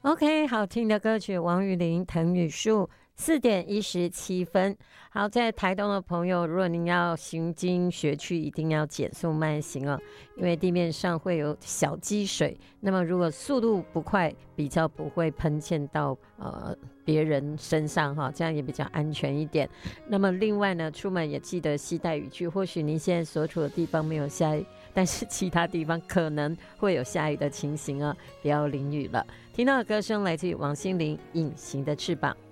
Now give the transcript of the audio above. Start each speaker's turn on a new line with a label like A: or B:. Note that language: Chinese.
A: OK， 好听的歌曲，王雨林藤语树。4:17。好，在台东的朋友，如果您要行经学区，一定要减速慢行哦，因为地面上会有小积水。那么如果速度不快，比较不会喷溅到别人身上哈，这样也比较安全一点。那么另外呢，出门也记得携带雨具。或许您现在所处的地方没有下雨，但是其他地方可能会有下雨的情形哦，不要淋雨了。听到的歌声来自于王心凌《隐形的翅膀》。